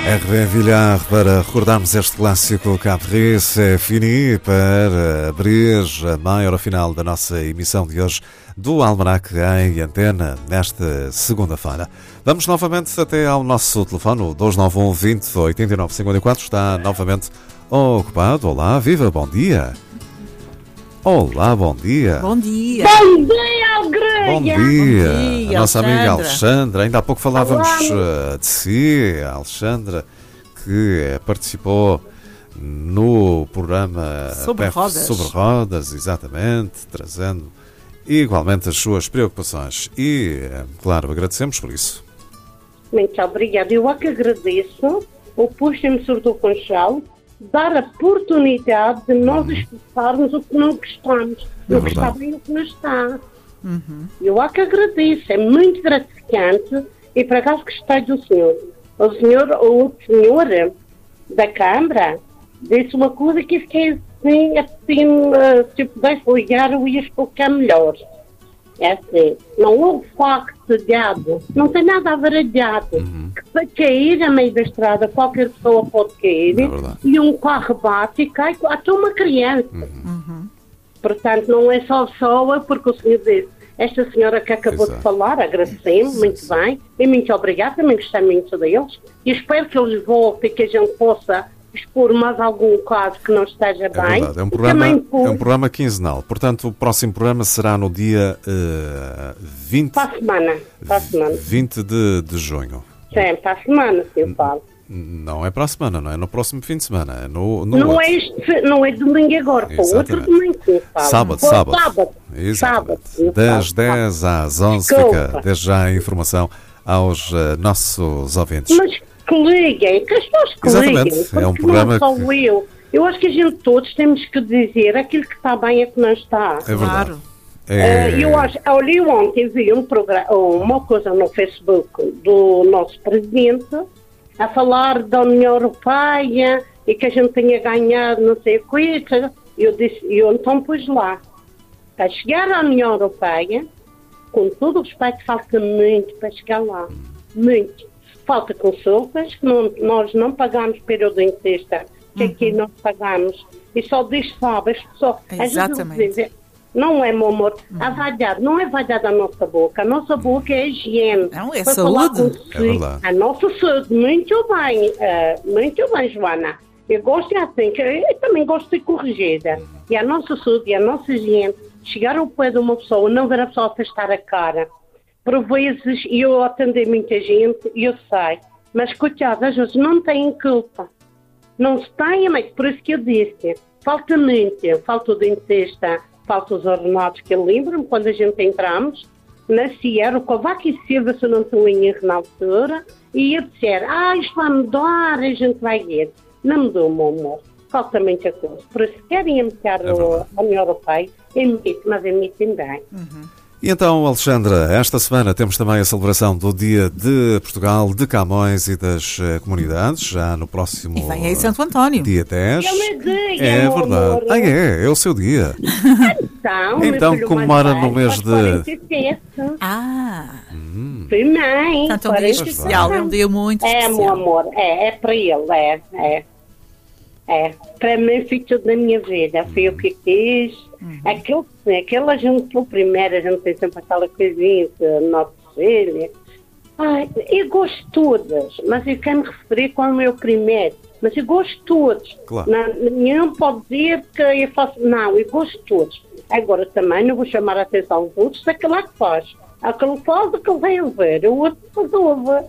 RV Villar, para recordarmos este clássico Capri, c'est fini, para abrir a meia-hora final da nossa emissão de hoje do Almanac em antena, nesta segunda-feira. Vamos novamente até ao nosso telefone, o 291 20 89 54, está novamente ocupado. Olá, viva, bom dia. Olá, bom dia. Bom dia. Bom dia, Algreia. Bom dia. Bom dia, a nossa amiga Alexandra. Ainda há pouco falávamos de si, a Alexandra, que participou no programa Sobre Rodas, exatamente, trazendo igualmente as suas preocupações. E, claro, agradecemos por isso. Muito obrigada. Eu é que agradeço o Puxa-me do Conchal dar a oportunidade de nós expressarmos o que não gostamos. É o que está bem e o que não está. Eu é que agradeço. É muito gratificante e por acaso gostei do senhor. O senhor da Câmara disse uma coisa que fiquei assim, se eu pudesse ligar eu ia explicar melhor. É assim, não houve facto de diabo, não tem nada a ver a diabo. Que para cair a meio da estrada qualquer pessoa pode cair e um carro bate e cai até uma criança. Portanto, não é só pessoa, porque o senhor disse, esta senhora que acabou de falar, agradecemos, muito bem, e muito obrigada, também gostei muito deles, e espero que eles voltem e que a gente possa expor mais algum caso que não esteja bem. Verdade. É um programa quinzenal, portanto o próximo programa será no dia 20... Para a semana. 20 de junho. Sim, para a semana, se eu falo. Não é para a semana, não é no próximo fim de semana, é no não outro. Não é domingo agora, para o outro domingo, se eu falo. Sábado. Exatamente. Das 10 às 11, fica desde já a informação aos nossos ouvintes. Mas que liguem, que as pessoas que liguem. Exatamente, é um programa não só eu acho que a gente todos temos que dizer aquilo que está bem é que não está. É verdade. Eu acho, ali ontem vi uma coisa no Facebook do nosso presidente a falar da União Europeia e que a gente tinha ganhado não sei o que. Eu então pus lá. Para chegar à União Europeia, com todo o respeito, falta muito para chegar lá. Muito. Falta consultas, que nós não pagamos período em sexta, que aqui nós pagamos. E só diz sabe, as pessoas... Exatamente. Não é, meu amor, a vaidade, não é vaidade da nossa boca. A nossa boca é higiene. Não, é saúde. É verdade. A nossa saúde, muito bem, Joana. Eu gosto assim, que eu também gosto de ser corrigida. E a nossa saúde e a nossa higiene, chegar ao pé de uma pessoa, não ver a pessoa afastar a cara. Por vezes, eu atender muita gente, eu sei, mas coitadas, às vezes não têm culpa. Não se têm, mas por isso que eu disse, falta muito, falta o dentista, falta os ordenados, que eu lembro-me quando a gente entramos, na Sierra, o Cavaco e Silva, se eu não estou em erro na altura, e eu disser, isto vai mudar, a gente vai ver. Não mudou, meu amor. Falta muita coisa. Por isso, querem emitir a União Europeia, mas emitem bem. E então, Alexandra, esta semana temos também a celebração do Dia de Portugal, de Camões e das comunidades, já no próximo... E vem aí Santo António. Dia 10. É verdade. É o seu dia. Então comemora no mês de... Foi mãe. Portanto, um dia especial, é um dia muito especial. Meu amor, é para ele, para mim foi tudo na minha vida, foi o que quis. Aquela gente, pelo primeiro, a gente tem sempre aquela coisinha, nosso filho. Eu gosto de todas, mas eu quero me referir com o meu primeiro. Mas eu gosto de todos. Claro. Não pode dizer que eu faço. Não, eu gosto de todos. Agora também não vou chamar a atenção aos outros daquele que faz. Aquele faz, aquele vem a ver. O outro faz ouve.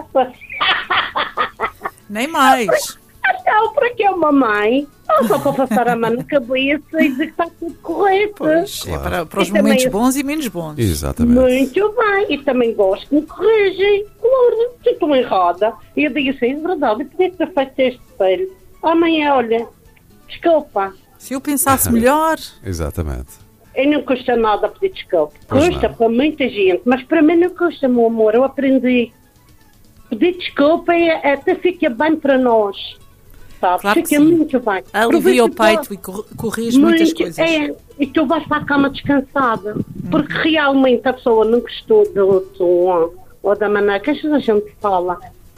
Nem mais. Então, para que é uma mãe? Só para passar a mão na cabeça e dizer que está tudo correto. Pois, claro. É para os momentos bons e menos bons. Exatamente. Muito bem. E também gosto que me corrigem. Claro, se estou errada. E eu digo assim, é verdade, eu podia ter feito este espelho. Mãe, olha, desculpa. Se eu pensasse melhor... Exatamente. E não custa nada pedir desculpa. Custa para muita gente, mas para mim não custa, meu amor. Eu aprendi. Pedir desculpa até fica bem para nós. Sabe? Claro fica muito bem. Alivia o peito e corrige muitas coisas. E tu vais para a cama descansada. Porque realmente a pessoa não gostou do tom ou da maneira que a gente fala.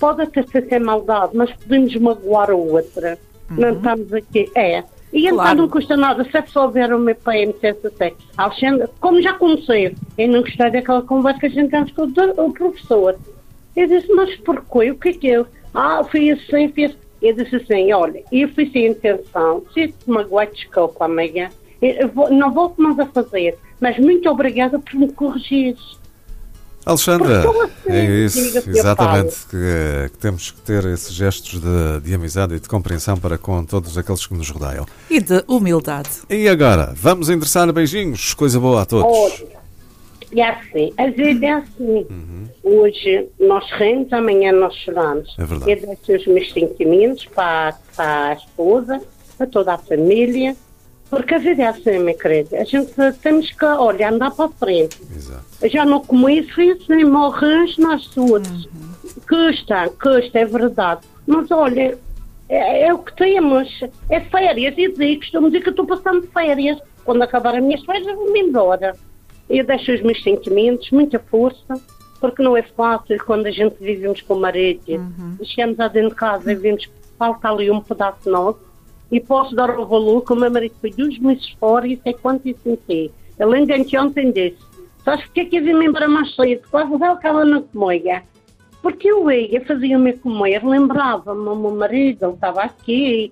pode até ser sem maldade, mas podemos magoar a outra. Não estamos aqui. E então Claro. não custa nada. Se a pessoa ver o meu pai me dissesse assim, Alexandre, como já comecei, eu não gostei daquela conversa que a gente teve com o professor. Eu disse, mas porquê? O que é que eu? Fui assim, fiz. Eu disse assim, olha, eu fui sem intenção. Se te magoar, desculpa, amiga. Não volto mais a fazer. Mas muito obrigada por me corrigires. Alexandra, Porque eu assim, é isso, diga-se, exatamente, que temos que ter esses gestos de amizade e de compreensão para com todos aqueles que nos rodeiam. E de humildade. E agora, vamos endereçar beijinhos, coisa boa a todos. Olha, e é assim, a vida é assim. Hoje nós rimos, amanhã nós choramos. É verdade. Eu deixo os meus sentimentos para a esposa, para toda a família, porque a vida é assim, minha querida. A gente temos que, olha, andar para a frente. Exato. Eu já não como isso, assim, morremos nós todos. Custa, é verdade. Mas olha, é o que temos. É férias, e digo, costumo dizer que eu estou passando férias. Quando acabar as minhas férias, eu vou-me embora. Eu deixo os meus sentimentos, muita força, porque não é fácil quando a gente vivemos com o marido. Chegamos lá dentro de casa e vemos que falta ali um pedaço nosso. E posso dar o valor que o meu marido foi 2 meses fora e sei quanto eu senti. Ele ainda ontem disse, sabes porque é que eu vim-me embora mais cedo? Quase deu aquela na comoia. Porque eu ia, fazia-me comer, lembrava-me o meu marido, ele estava aqui.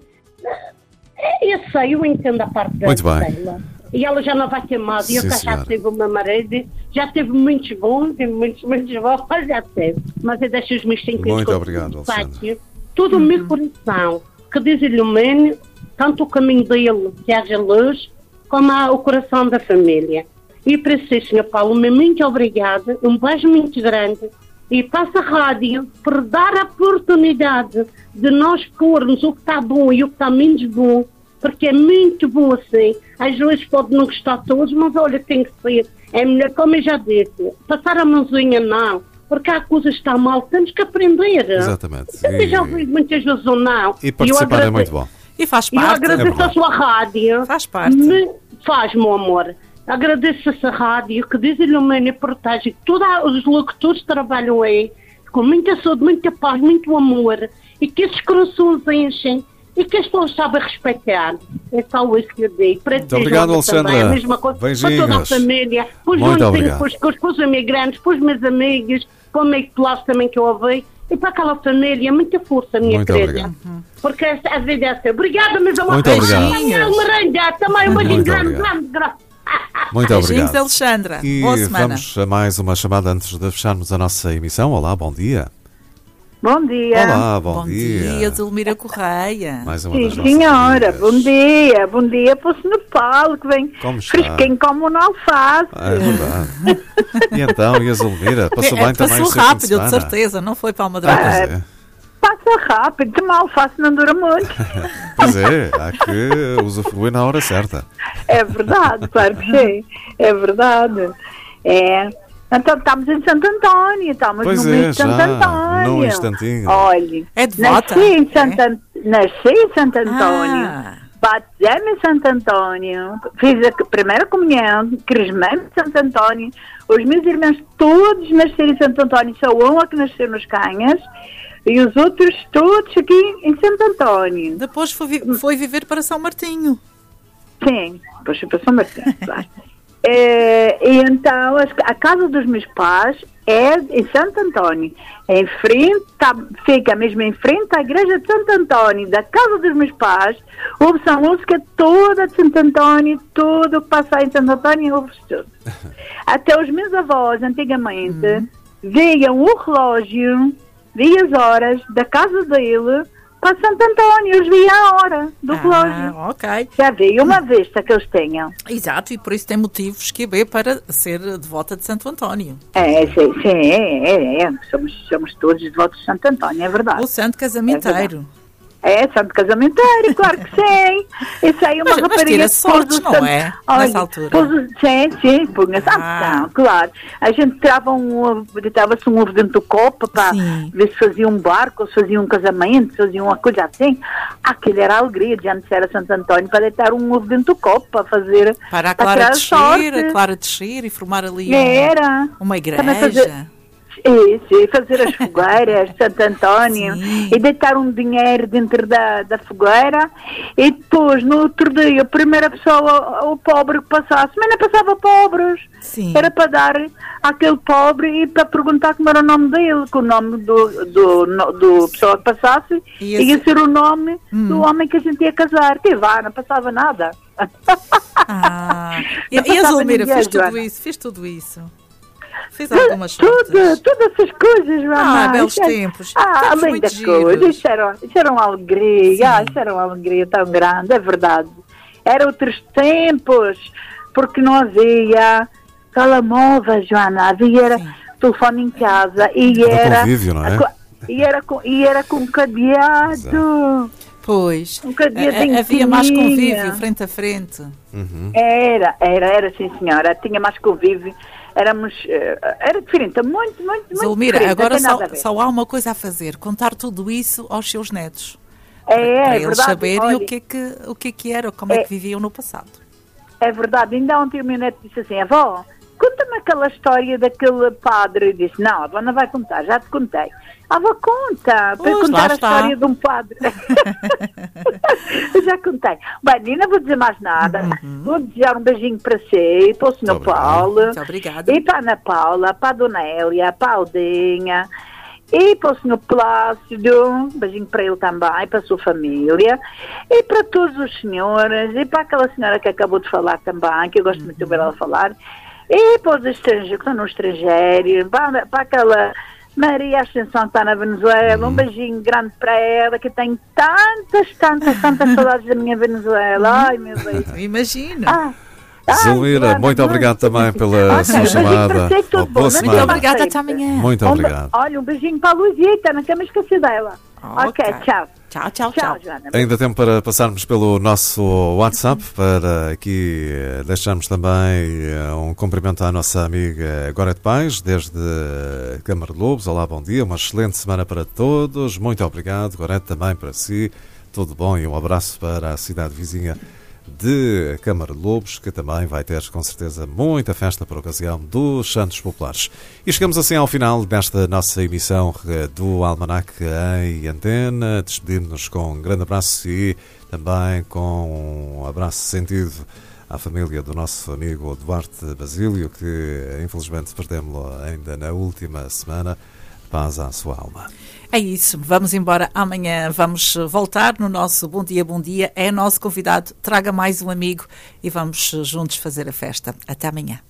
Eu sei, eu entendo a parte Muito bem. dela. E ela já não vai ter mais. E eu Sim, já senhora. teve o meu marido, já teve muitos bons e muitos bons, mas já teve. Mas eu deixo os meus sentimentos. Muito obrigado, Alexandra. Tudo o meu coração, que desilumine tanto o caminho dele, que haja luz, como o coração da família. E para isso, Sr. Paulo, muito obrigada, um beijo muito grande. E passa a rádio por dar a oportunidade de nós pormos o que está bom e o que está menos bom, porque é muito bom assim. Às vezes pode não gostar de todos, mas olha, tem que ser. É melhor, como eu já disse, passar a mãozinha não, porque há coisas que estão mal, temos que aprender. Exatamente. Eu já ouvi muitas vezes o não. E participar é muito bom. E faz E eu parte. agradeço a sua rádio. Faz parte. Faz, meu amor. Agradeço essa rádio que diz ilumina e protege. Todos os locutores trabalham aí com muita saúde, muita paz, muito amor. E que esses corações enchem. E que as pessoas sabem respeitar. É só isso que eu digo. Para Muito obrigado, Alexandra. também, a mesma coisa. Beijinhos. Para toda a família. Para os Muito vizinhos, obrigado. para os imigrantes, para os meus amigos, para o amigo Plástico também que eu ouvi. E para aquela família, muita força, minha Muito querida. obrigado. Porque a vida é assim. Obrigada, meus amores. Muito obrigado. Amanhã, merenda. Também um beijinho Muito grande, obrigado. grande, grande. Muito Beijinhos, obrigado. Alexandra. E Boa semana. vamos a mais uma chamada antes de fecharmos a nossa emissão. Olá, bom dia. Bom dia. Olá, bom Bom dia. dia, Delmira Correia. Mais uma Sim, das nossas senhora. amigas. Bom dia. Bom dia para o Sr. Paulo, que vem Como está? fresquinho como um alface. É verdade. E então, e a Zulmira? Passou bem também o Passou seu rápido, fim de de semana? certeza, não foi para uma Pois droga. é. Passa rápido, de uma alface não dura muito. Pois é, há que usufruir na hora certa. É verdade, claro que sim. É verdade. É. Então estamos em Santo António, estamos Pois no é, mês de Santo já, António. num instantinho. Olhe, É devota? nasci em Santo António. Ah. Batizei-me em Santo António, fiz a primeira comunhão, crismei-me em Santo António. Os meus irmãos todos nasceram em Santo António, só um é que nasceu nos Canhas e os outros todos aqui em Santo António. Depois foi viver para São Martinho. Sim, depois fui para São Martinho, claro. E então a casa dos meus pais é em Santo António, em frente, fica mesmo em frente à igreja de Santo António. Da casa dos meus pais ouve-se a música toda de Santo António, tudo o que passa em Santo António ouve-se tudo. Até os meus avós antigamente viam o relógio, viam as horas da casa dele para Santo António, eles viam a hora do relógio. Ok. Já vi uma vista que eles tenham. Exato, e por isso tem motivos que haver para ser devota de Santo António. Somos todos devotos de Santo António, é verdade. O santo casamenteiro. É, santo casamenteiro, claro que sim. Isso aí é uma Mas rapariga tira que sortes, pôs o não santo- é? Olha, Nessa altura. Sim, punha santo, claro. A gente tirava deitava-se um ovo dentro do copo para Sim. ver se fazia um barco, ou se fazia um casamento, se fazia uma coisa assim. Aquilo era a alegria de antes era Santo António para deitar um ovo dentro do copo, para fazer... Para a para Clara tirar sorte. descer, a Clara descer e formar ali Era. uma Também fazer- igreja. Isso, e fazer as fogueiras de Santo António. Sim. E deitar um dinheiro dentro da fogueira. E depois, no outro dia, a primeira pessoa, o pobre que passasse, mas não passava pobres. Sim. Era para dar àquele pobre e para perguntar como era o nome dele, que o nome do pessoa que passasse ia ser o nome do homem que a gente ia casar. Que vá, não passava nada. E a Zulmira fez tudo isso? Fez algumas todas essas coisas, Joana. Belos tempos. Além das coisas, isso era uma alegria, isso era uma alegria tão grande, é verdade. Eram outros tempos, porque não havia telemóvel, Joana, havia telefone em casa e era convívio, não é? E era com cadeado. Exato. Pois, Um havia mais convívio frente a frente. Uhum. Era sim senhora, tinha mais convívio, era diferente, muito Zulmira, diferente. agora só há uma coisa a fazer, contar tudo isso aos seus netos. Para eles verdade, saberem olha, o que é que era, como é que viviam no passado. É verdade, ainda ontem o meu neto disse assim, avó, conta-me aquela história daquele padre. Eu disse, não, a avó não vai contar, já te contei. A avó conta, para contar a história de um padre. Eu já contei. Bem, não vou dizer mais nada. Vou desejar um beijinho para si, para o Sr. Paulo. Muito obrigada. E para a Ana Paula, para a Dona Hélia, para a Aldinha. E para o Sr. Plácido, um beijinho para ele também, para a sua família. E para todos os senhores. E para aquela senhora que acabou de falar também, que eu gosto muito de ver ela falar. E para os estrangeiros, que estão no estrangeiro. Para aquela Maria Ascensão que está na Venezuela. Um beijinho grande para ela, que tenho tantas saudades da minha Venezuela. Ai, meu Deus. Imagino. Zulmira, muito obrigado também pela sua chamada. Boa semana. Muito obrigada, até amanhã. Muito obrigado. Olha, um beijinho para a Luizita, não quero me esquecer dela. Ok, tchau. Tchau. Joana. Ainda tempo para passarmos pelo nosso WhatsApp, para aqui deixarmos também um cumprimento à nossa amiga Gorete Pais, desde Câmara de Lobos. Olá, bom dia, uma excelente semana para todos. Muito obrigado, Gorete, também para si. Tudo bom e um abraço para a cidade vizinha de Câmara de Lobos, que também vai ter, com certeza, muita festa por ocasião dos Santos Populares. E chegamos assim ao final desta nossa emissão do Almanac em Antena, despedindo-nos com um grande abraço e também com um abraço sentido à família do nosso amigo Duarte Basílio, que infelizmente perdemos-lo ainda na última semana. Paz à sua alma. É isso, vamos embora amanhã, vamos voltar no nosso Bom Dia, é nosso convidado, traga mais um amigo e vamos juntos fazer a festa. Até amanhã.